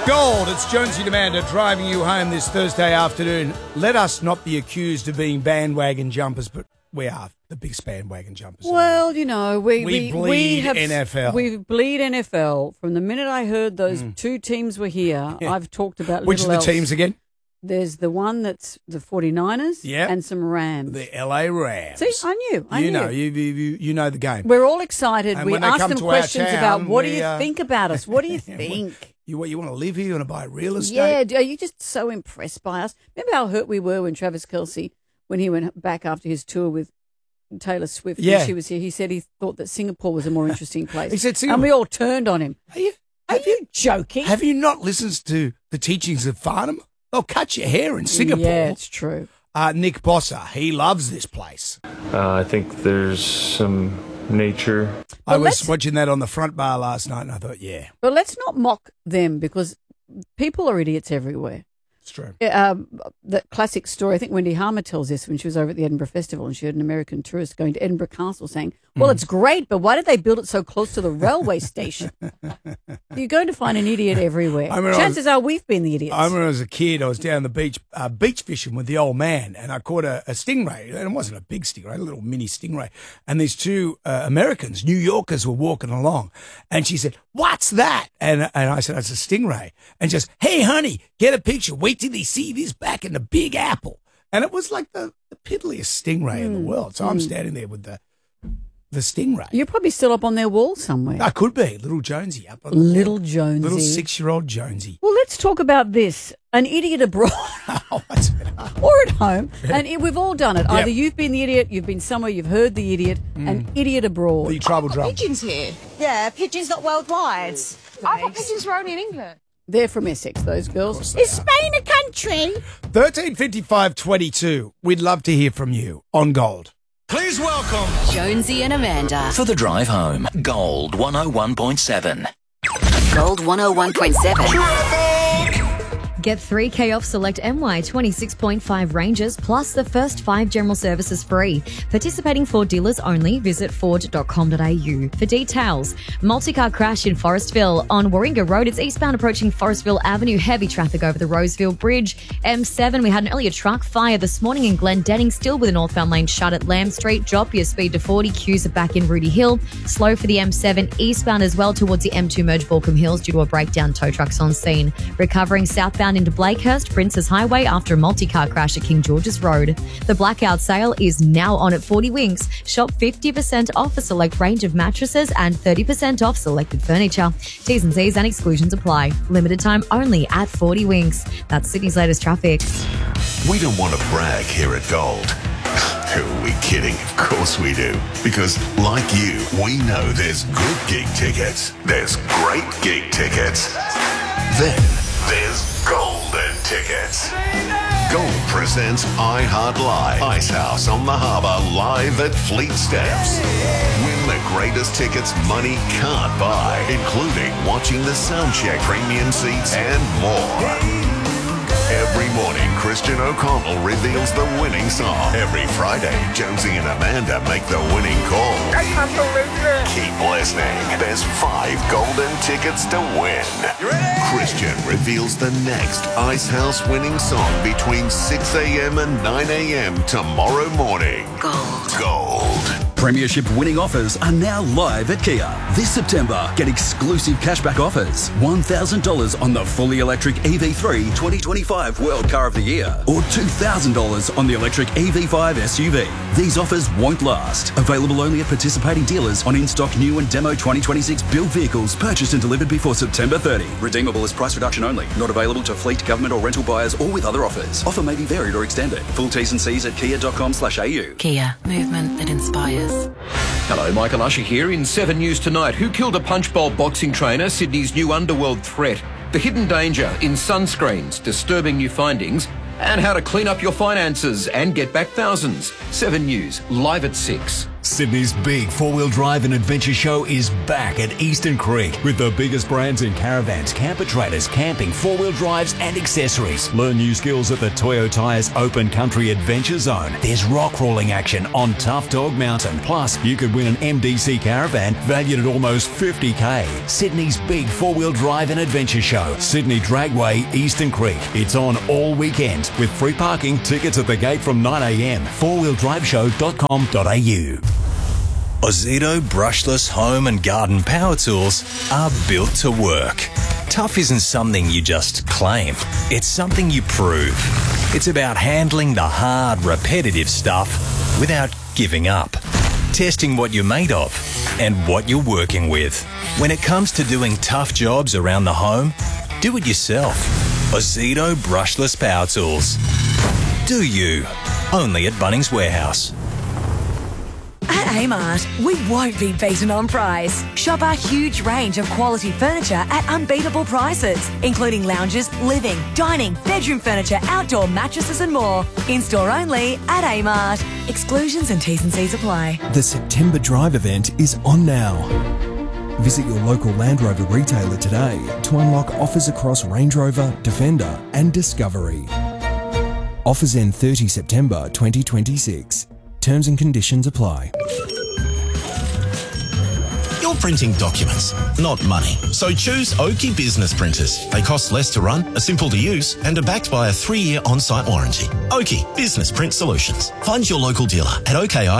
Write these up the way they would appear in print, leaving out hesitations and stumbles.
Gold, it's Jonesy and Amanda driving you home this Thursday afternoon. Let us not be accused of being bandwagon jumpers, but we are the biggest bandwagon jumpers. Well, you know, we bleed have, NFL. We bleed NFL. From the minute I heard those two teams were here, I've talked about Which are the teams again? There's the one that's the 49ers and some Rams. The LA Rams. See, I knew. You know the game. We're all excited. And we when they ask come them to our questions town, about what do we, you think about us? What do you think? You want to live here? You want to buy real estate? Yeah, are you just so impressed by us? Remember how hurt we were when Travis Kelce, when he went back after his tour with Taylor Swift, when she was here, he said he thought that Singapore was a more interesting place. He said Singapore. And we all turned on him. Are you joking? Have you not listened to the teachings of Farnham? They'll cut your hair in Singapore. Yeah, it's true. Nick Bossa, he loves this place. I think there's some nature. I was watching that on the front bar last night and I thought, But let's not mock them because people are idiots everywhere. It's true. That classic story, I think Wendy Harmer tells this when she was over at the Edinburgh Festival and she heard an American tourist going to Edinburgh Castle saying, well, it's great, but why did they build it so close to the railway station? You're going to find an idiot everywhere. Chances are we've been the idiots. I remember as a kid, I was down the beach fishing with the old man and I caught a stingray. And it wasn't a big stingray, a little mini stingray. And these two Americans, New Yorkers, were walking along. And she said, what's that? And I said, it's a stingray. And she goes, hey, honey, get a picture. Wait till they see this back in the Big Apple. And it was like the piddliest stingray in the world. So I'm standing there with the stingray. You're probably still up on their wall somewhere. I could be. Little Jonesy up on the Little wall. Jonesy. Little 6-year-old Jonesy. Well, let's talk about this. An idiot abroad. Or at home. And we've all done it. Yep. Either you've been the idiot, you've been somewhere, you've heard the idiot, an idiot abroad. The trouble drum. Pigeons here. Yeah, pigeons not worldwide. I thought pigeons were only in England. They're from Essex, those girls. Is Spain a country? 135522. We'd love to hear from you on Gold. Please welcome Jonesy and Amanda. For the drive home, Gold 101.7. Gold 101.7. Get 3K off select MY 26.5 ranges plus the first 5 general services free. Participating Ford dealers only. Visit ford.com.au for details. Multi-car crash in Forestville. On Warringah Road, it's eastbound approaching Forestville Avenue. Heavy traffic over the Roseville Bridge. M7, we had an earlier truck fire this morning in Glendenning, still with the northbound lane shut at Lamb Street. Drop your speed to 40. Queues are back in Rudy Hill. Slow for the M7 eastbound as well towards the M2 merge Balcombe Hills due to a breakdown. Tow trucks on scene. Recovering southbound into Blakehurst, Princes Highway after a multi-car crash at King George's Road. The blackout sale is now on at 40 Winks. Shop 50% off a select range of mattresses and 30% off selected furniture. T's and C's and exclusions apply. Limited time only at 40 Winks. That's Sydney's latest traffic. We don't want to brag here at Gold. Who are we kidding? Of course we do. Because, like you, we know there's good gig tickets. There's great gig tickets. Then there's golden tickets. Gold presents iHeart Live. Icehouse on the Harbour live at Fleet Steps. Win the greatest tickets money can't buy, including watching the soundcheck, premium seats, and more. Every morning, Christian O'Connell reveals the winning song. Every Friday, Jonesy and Amanda make the winning call. I can't believe it. Keep listening. There's 5 golden tickets to win. Christian reveals the next Icehouse winning song between 6 a.m. and 9 a.m. tomorrow morning. Gold. Premiership winning offers are now live at Kia. This September, get exclusive cashback offers. $1,000 on the fully electric EV3 2025 World Car of the Year or $2,000 on the electric EV5 SUV. These offers won't last. Available only at participating dealers on in-stock new and demo 2026 built vehicles purchased and delivered before September 30. Redeemable as price reduction only. Not available to fleet, government or rental buyers or with other offers. Offer may be varied or extended. Full T's and C's at kia.com/au. Kia, movement that inspires. Hello, Michael Usher here in 7 News Tonight. Who killed a punch bowl boxing trainer? Sydney's new underworld threat. The hidden danger in sunscreens, disturbing new findings, and how to clean up your finances and get back thousands. 7 News, live at 6. Sydney's big four-wheel drive and adventure show is back at Eastern Creek with the biggest brands in caravans, camper trailers, camping, four-wheel drives and accessories. Learn new skills at the Toyo Tyres Open Country Adventure Zone. There's rock crawling action on Tough Dog Mountain. Plus, you could win an MDC caravan valued at almost $50,000. Sydney's big four-wheel drive and adventure show, Sydney Dragway, Eastern Creek. It's on all weekend with free parking, tickets at the gate from 9 a.m. fourwheeldriveshow.com.au. Ozito brushless home and garden power tools are built to work. Tough isn't something you just claim. It's something you prove. It's about handling the hard, repetitive stuff without giving up. Testing what you're made of and what you're working with. When it comes to doing tough jobs around the home, do it yourself. Ozito brushless power tools. Do you? Only at Bunnings Warehouse. At Amart, we won't be beaten on price. Shop our huge range of quality furniture at unbeatable prices, including lounges, living, dining, bedroom furniture, outdoor mattresses and more. In-store only at Amart. Exclusions and T's and C's apply. The September Drive event is on now. Visit your local Land Rover retailer today to unlock offers across Range Rover, Defender and Discovery. Offers end 30 September 2026. Terms and conditions apply. You're printing documents, not money. So choose Oki Business Printers. They cost less to run, are simple to use, and are backed by a 3-year on-site warranty. Oki Business Print Solutions. Find your local dealer at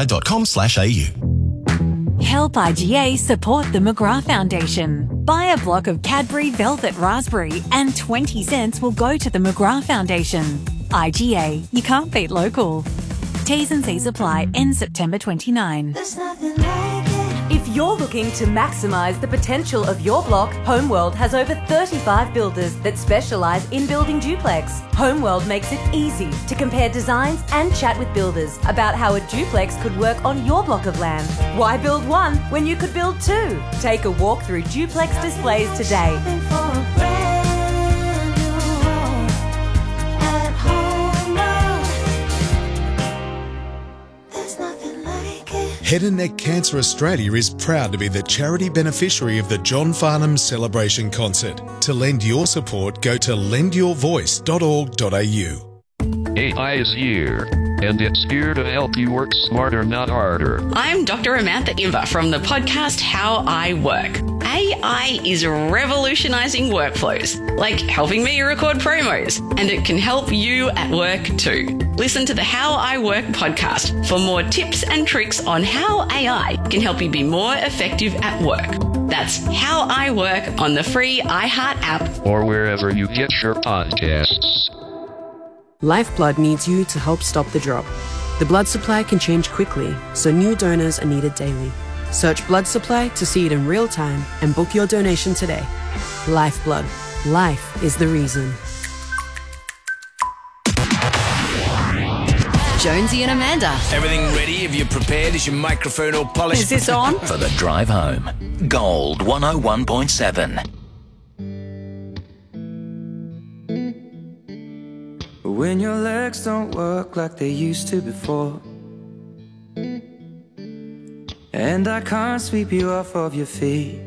oki.com/au. Help IGA support the McGrath Foundation. Buy a block of Cadbury Velvet Raspberry and 20 cents will go to the McGrath Foundation. IGA, you can't beat local. T's and C's apply in September 29. If you're looking to maximise the potential of your block, Homeworld has over 35 builders that specialise in building duplex. Homeworld makes it easy to compare designs and chat with builders about how a duplex could work on your block of land. Why build one when you could build two? Take a walk through duplex displays today. Head and Neck Cancer Australia is proud to be the charity beneficiary of the John Farnham Celebration Concert. To lend your support, go to lendyourvoice.org.au. AI is here, and it's here to help you work smarter, not harder. I'm Dr. Amantha Imber from the podcast How I Work. AI is revolutionizing workflows, like helping me record promos, and it can help you at work too. Listen to the How I Work podcast for more tips and tricks on how AI can help you be more effective at work. That's How I Work on the free iHeart app or wherever you get your podcasts. Lifeblood needs you to help stop the drop. The blood supply can change quickly, so new donors are needed daily. Search blood supply to see it in real time and book your donation today. Lifeblood. Life is the reason. Jonesy and Amanda. Everything ready? Have you prepared? Is your microphone all polished? Is this on? For the drive home. Gold 101.7. When your legs don't work like they used to before, and I can't sweep you off of your feet,